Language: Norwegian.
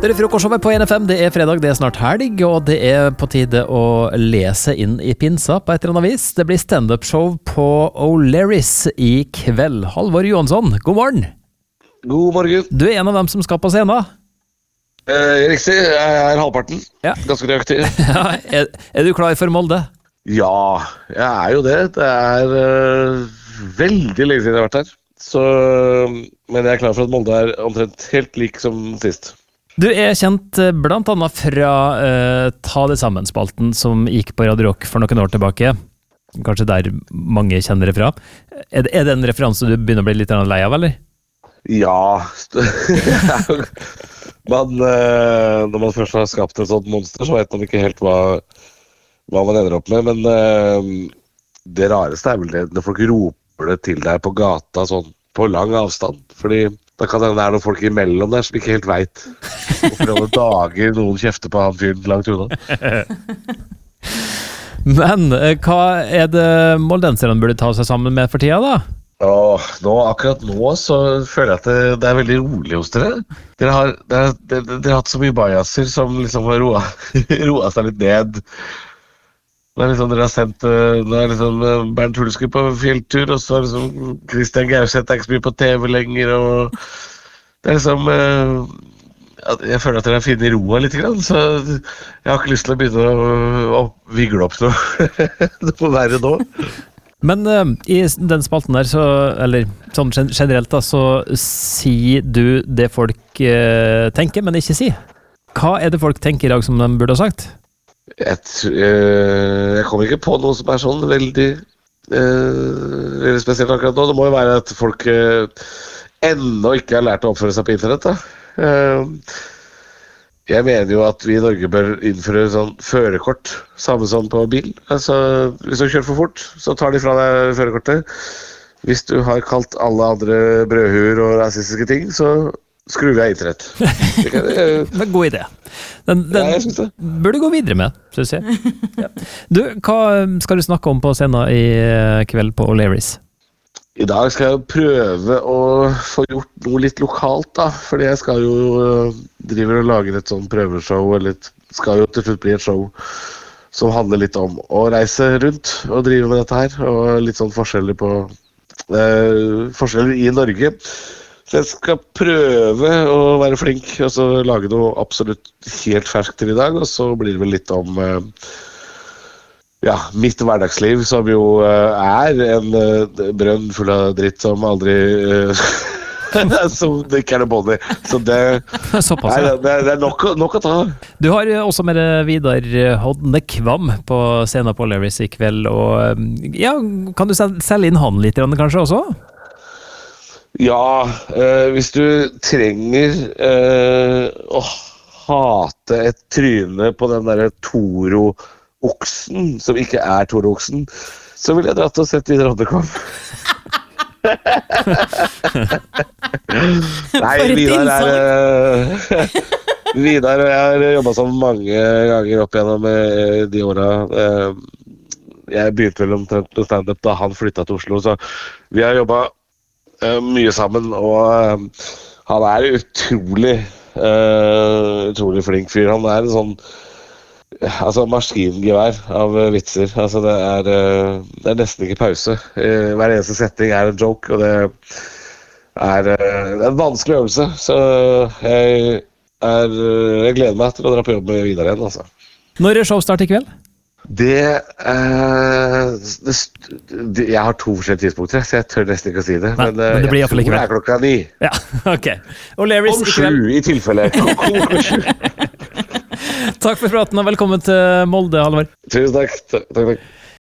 Det frokostshowet på NFM, det fredag, det snart helg, og det på tide å lese inn I pinsa på et eller annet vis. Det blir stand-up-show på O'Learys I kveld. Halvor Johansson, god morgen. God morgen. Du en av dem som skal på scenen. Riktig, jeg halvparten. Ja. Ganske nøyaktig. Ja, du klar for Molde? Ja, jeg jo det. Det veldig lenge siden jeg har vært her. Så, men jeg klar for at Molde omtrent helt lik som sist. Du kjent blant annet fra Ta det sammen-spalten som gikk på Radio Rock for noen år tilbake. Kanskje der mange kjenner det fra. Det en referanse du begynner å bli litt lei av, eller? Ja. Når man først har skapt et sånt monster, så vet man ikke helt hva man ender opp med. Men det rareste vel det når folk roper det til deg på gata sånn på lang avstand. Fordi da kan det være noen folk imellom der som ikke helt vet hvorfor alle dager noen kjefter på han fyren langt unna. Men hva det moldenserne burde ta seg sammen med for tida da? Akkurat nå så føler jeg at det veldig rolig hos dere. Dere har hatt så mye biaser som liksom har roet seg litt ned. Det liksom dere har sendt liksom Bernt Hulsker på fjelltur, og så liksom Christian Gauseth ikke så mye på TV lenger, og det liksom jeg føler at dere har funnet roa litt grann, så jeg har ikke lyst til å begynne å vigle opp noe på verre nå. Men I den spalten der, eller sånn generelt da, så sier du det folk tenker, men ikke si. Hva det folk tenker I dag som de burde ha sagt? Jeg kommer ikke på noe som sånn veldig spesielt akkurat nå. Det må jo være at folk ennå ikke har lært å oppføre seg på internett da. Jeg mener jo at vi I Norge bør innføre sånn førerkort, samme som på bil. Altså, hvis du kjører for fort, så tar de fra deg førerkortet. Hvis du har kalt alle andre brødhuer og rasistiske ting, så skrur vi av internett. Det en god idé. Den jeg synes det. Burde du gå videre med, synes jeg. Ja. Du, hva skal du snakke om på scenen I kveld på O'Learys? I dag skal jeg prøve å få gjort noe litt lokalt da, fordi jeg skal jo drive og lage et sånt prøveshow, eller skal jo til slutt bli et show som handler litt om å reise rundt og drive med dette her, og litt sånn forskjeller I Norge. Så jeg skal prøve å være flink, og så lage noe absolutt helt ferskt til I dag, og så blir det vel litt om mitt hverdagsliv, som jo en brønn full av dritt som aldri som det ikke noe bånd I. Så det nok å ta. Du har også med Vidar Hodne Kvam på scenen på O'Learys I kveld, og kan du selge inn han litt kanskje også? Ja, hvis du trenger å hate et tryne på den der Toro-oksen, som ikke Toro-oksen, så vil jeg dratt og sett Vidar Hodne Kvam. Nei, Vidar og jeg har jobbet sammen mange ganger opp gjennom de årene. Jeg begynte vel omtrent med stand-up da han flyttet til Oslo, så vi har jobbet mye sammen, og han utrolig flink fyr. Han en sånn maskingevær av vitser. Altså det nesten ikke pause. Hver eneste setting en joke, og det en vanskelig øvelse. Så jeg gleder meg til å dra på jobb med Vidar igjen, altså. Når showstart I kveld? Jeg har 2 forskjellige tidspunkter, så jeg tør nesten ikke å si det. Nei, men det blir I hvert fall ikke det klokka 9. Ja, ok. O'Learys Om 7 I tilfelle. Takk for praten og velkommen til Molde, Halvor. Tusen takk. Takk.